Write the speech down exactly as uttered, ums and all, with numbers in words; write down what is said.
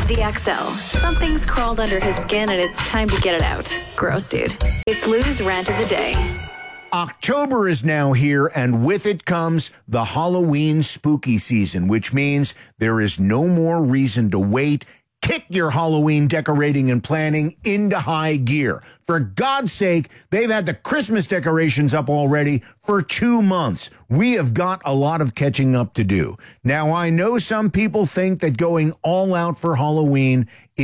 The X L. Something's crawled under his skin and it's time to get it out. Gross, dude. It's Lou's rant of the day. October is now here, and with it comes the Halloween spooky season, which means there is no more reason to wait. Kick your Halloween decorating and planning into high gear. For God's sake, they've had the Christmas decorations up already for two months. We have got a lot of catching up to do. Now, I know some people think that going all out for Halloween